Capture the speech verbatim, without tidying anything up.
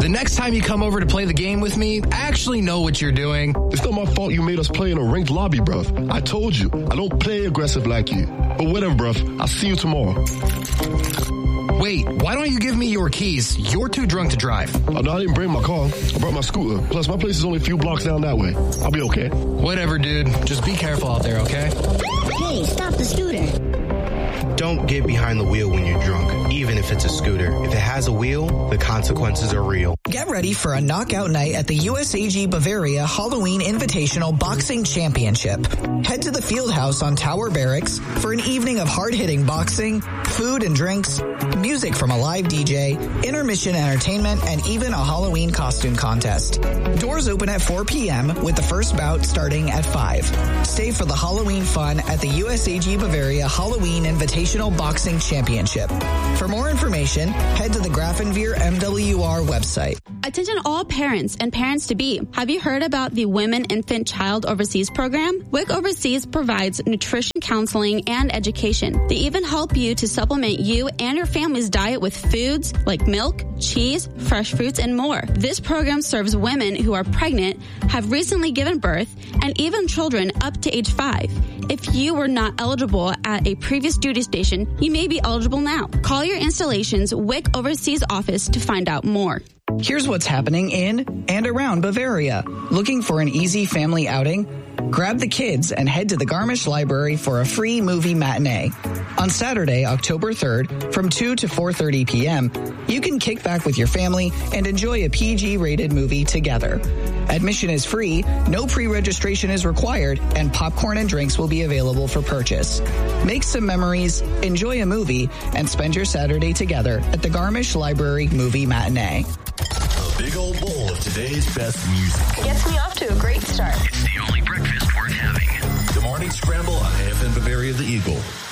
The next time you come over to play the game with me, actually know what you're doing. It's not my fault you made us play in a ranked lobby, bruv. I told you, I don't play aggressive like you. But whatever, bruv. I'll see you tomorrow. Wait, why don't you give me your keys? You're too drunk to drive. Oh, no, I didn't bring my car. I brought my scooter. Plus, my place is only a few blocks down that way. I'll be okay. Whatever, dude. Just be careful out there, okay? Hey, stop the scooter. Don't get behind the wheel when you're drunk, even if it's a scooter. If it has a wheel, the consequences are real. Get ready for a knockout night at the U S A G Bavaria Halloween Invitational Boxing Championship. Head to the Fieldhouse on Tower Barracks for an evening of hard-hitting boxing, food and drinks, music from a live D J, intermission entertainment, and even a Halloween costume contest. Doors open at four p.m. with the first bout starting at five. Stay for the Halloween fun at the U S A G Bavaria Halloween Invitational Boxing Championship. For more information, head to the Grafenveer M W R website. Attention all parents and parents-to-be. Have you heard about the Women, Infant, Child Overseas program? W I C Overseas provides nutrition counseling and education. They even help you to supplement you and your family's diet with foods like milk, cheese, fresh fruits, and more. This program serves women who are pregnant, have recently given birth, and even children up to age five. If you were not eligible at a previous duty station, you may be eligible now. Call your installation's W I C Overseas office to find out more. Here's what's happening in and around Bavaria. Looking for an easy family outing? Grab the kids and head to the Garmisch Library for a free movie matinee. On Saturday, October third, from two to four thirty p.m., you can kick back with your family and enjoy a P G-rated movie together. Admission is free, no pre-registration is required, and popcorn and drinks will be available for purchase. Make some memories, enjoy a movie, and spend your Saturday together at the Garmisch Library Movie Matinee. A big old bowl of today's best music. Gets me off to a great start. It's the only breakfast worth having. The Morning Scramble on A F M Bavaria, the Eagle.